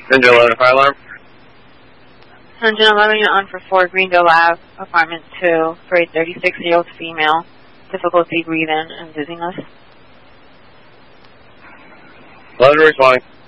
Engine 11, fire alarm. Engine 11, you're on for 4 Greendale Ave, apartment 2, for a 36-year-old female, difficulty breathing and dizziness. 11 responding.